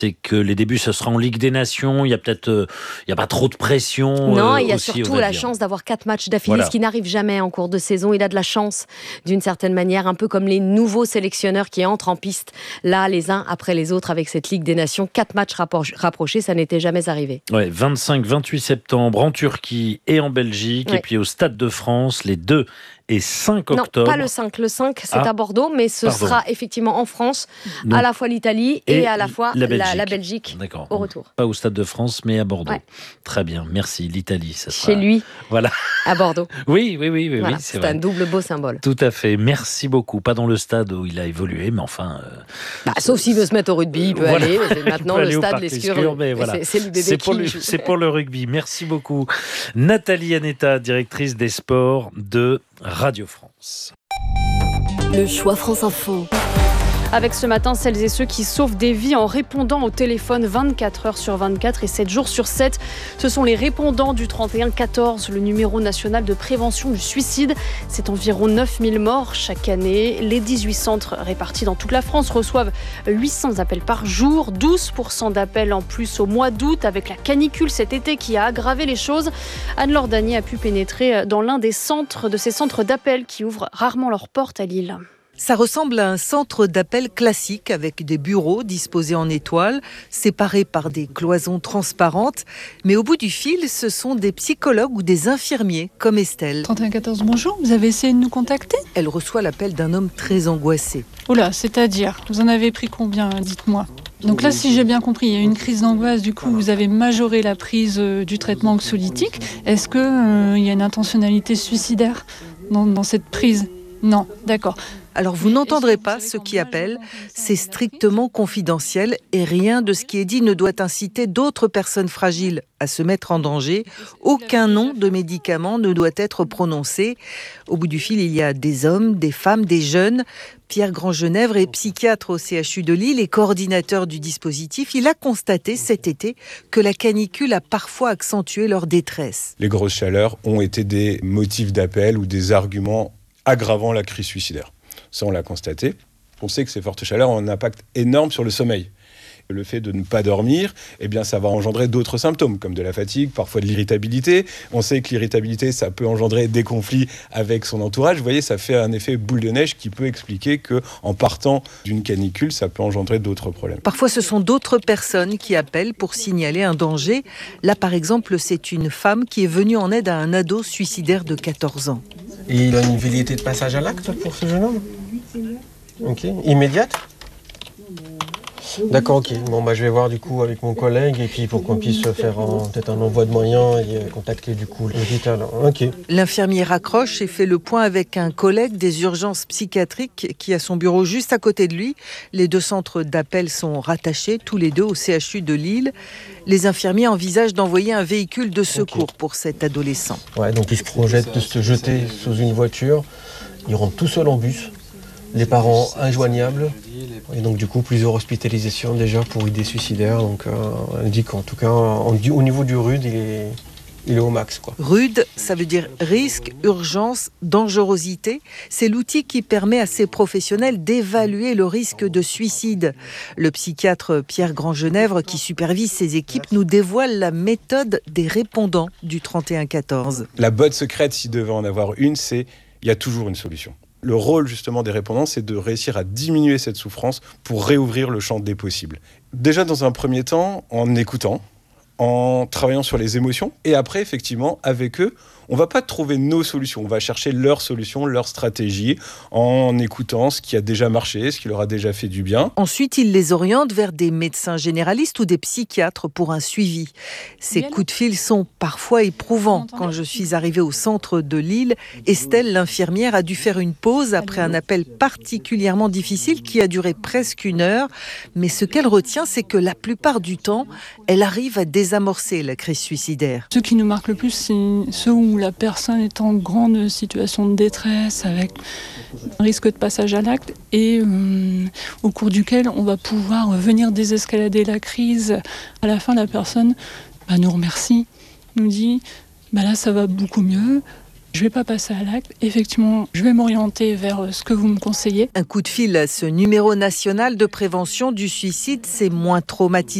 C'est que les débuts, ce sera en Ligue des Nations. Il y a peut-être, il y a pas trop de pression. Non, il y a aussi, surtout la chance d'avoir 4 matchs d'affilée, Voilà. ce qui n'arrive jamais en cours de saison. Il a de la chance, d'une certaine manière, un peu comme les nouveaux sélectionneurs qui entrent en piste, là, les uns après les autres, avec cette Ligue des Nations. 4 matchs rapprochés, ça n'était jamais arrivé. Ouais, 25-28 septembre en Turquie et en Belgique. Ouais. Et puis au Stade de France, les 2 et 5 octobre. Non, pas le 5. Le 5, c'est à Bordeaux, mais ce sera effectivement en France, Donc, à la fois l'Italie et à la fois la Belgique D'accord. au retour. Pas au Stade de France, mais à Bordeaux. Ouais. Très bien, merci. L'Italie, ça sera... Chez lui, Voilà. à Bordeaux. Oui, Voilà, c'est c'est vrai. un double beau symbole. Tout à fait. Merci beaucoup. Pas dans le stade où il a évolué, mais enfin... Sauf s'il veut se mettre au rugby, il peut Voilà. aller. Maintenant, Il peut le aller au stade Parc l'Escure, mais voilà. c'est le bébé C'est pour le rugby. Merci beaucoup. Nathalie Anetta, directrice des sports de Radio France. Le choix France Info. Avec ce matin, celles et ceux qui sauvent des vies en répondant au téléphone 24 heures sur 24 et 7 jours sur 7. Ce sont les répondants du 3114, le numéro national de prévention du suicide. C'est environ 9000 morts chaque année. Les 18 centres répartis dans toute la France reçoivent 800 appels par jour, 12% d'appels en plus au mois d'août avec la canicule cet été qui a aggravé les choses. Anne-Laure Danier a pu pénétrer dans l'un de ces centres d'appels qui ouvrent rarement leurs portes à Lille. Ça ressemble à un centre d'appel classique avec des bureaux disposés en étoiles, séparés par des cloisons transparentes. Mais au bout du fil, ce sont des psychologues ou des infirmiers, comme Estelle. 3114, bonjour, vous avez essayé de nous contacter ? Elle reçoit l'appel d'un homme très angoissé. Oula, c'est-à-dire, vous en avez pris combien, dites-moi ? Donc là, si j'ai bien compris, il y a une crise d'angoisse, du coup vous avez majoré la prise du traitement anxiolytique. Est-ce qu'il y a une intentionnalité suicidaire dans cette prise ? Non, d'accord. Alors vous n'entendrez pas ceux qui appellent, c'est strictement confidentiel et rien de ce qui est dit ne doit inciter d'autres personnes fragiles à se mettre en danger. Aucun nom de médicament ne doit être prononcé. Au bout du fil, il y a des hommes, des femmes, des jeunes. Pierre Grandgenèvre est psychiatre au CHU de Lille et coordinateur du dispositif. Il a constaté cet été que la canicule a parfois accentué leur détresse. Les grosses chaleurs ont été des motifs d'appel ou des arguments aggravant la crise suicidaire. Ça, on l'a constaté. On sait que ces fortes chaleurs ont un impact énorme sur le sommeil. Le fait de ne pas dormir, eh bien, ça va engendrer d'autres symptômes, comme de la fatigue, parfois de l'irritabilité. On sait que l'irritabilité, ça peut engendrer des conflits avec son entourage. Vous voyez, ça fait un effet boule de neige qui peut expliquer qu'en partant d'une canicule, ça peut engendrer d'autres problèmes. Parfois, ce sont d'autres personnes qui appellent pour signaler un danger. Là, par exemple, c'est une femme qui est venue en aide à un ado suicidaire de 14 ans. Et il a une velléité de passage à l'acte pour ce jeune homme ? Ok. Immédiate ? D'accord, ok. Bon, je vais voir du coup avec mon collègue et puis pour qu'on puisse faire peut-être un envoi de moyens et contacter du coup l'hôpital. Ok. L'infirmier raccroche et fait le point avec un collègue des urgences psychiatriques qui a son bureau juste à côté de lui. Les 2 centres d'appel sont rattachés, tous les 2 au CHU de Lille. Les infirmiers envisagent d'envoyer un véhicule de secours pour cet adolescent. Ouais, donc ils se projettent de se jeter sous une voiture. Ils rentrent tout seuls en bus. Les parents injoignables. Et donc du coup plusieurs hospitalisations déjà pour idées suicidaires. Donc on dit qu'en tout cas au niveau du RUD il est au max, quoi. RUD, ça veut dire risque, urgence, dangerosité. C'est l'outil qui permet à ces professionnels d'évaluer le risque de suicide. Le psychiatre Pierre Grandgenèvre, qui supervise ces équipes, nous dévoile la méthode des répondants du 3114. La botte secrète, s'il devait en avoir une, c'est il y a toujours une solution. Le rôle justement des répondants, c'est de réussir à diminuer cette souffrance pour réouvrir le champ des possibles. Déjà dans un premier temps, en écoutant, en travaillant sur les émotions, et après effectivement avec eux, on va pas trouver nos solutions, on va chercher leurs solutions, leurs stratégies, en écoutant ce qui a déjà marché, ce qui leur a déjà fait du bien. Ensuite, il les oriente vers des médecins généralistes ou des psychiatres pour un suivi. Ces coups de fil sont parfois éprouvants. Quand je suis arrivée au centre de Lille, Estelle, l'infirmière, a dû faire une pause après un appel particulièrement difficile qui a duré presque 1 heure. Mais ce qu'elle retient, c'est que la plupart du temps, elle arrive à désamorcer la crise suicidaire. Ceux qui nous marquent le plus, c'est ceux où la personne est en grande situation de détresse, avec un risque de passage à l'acte, et au cours duquel on va pouvoir venir désescalader la crise. À la fin, la personne nous remercie, nous dit là ça va beaucoup mieux, Je ne vais pas passer à l'acte. Effectivement, je vais m'orienter vers ce que vous me conseillez. Un coup de fil à ce numéro national de prévention du suicide, c'est moins traumatisant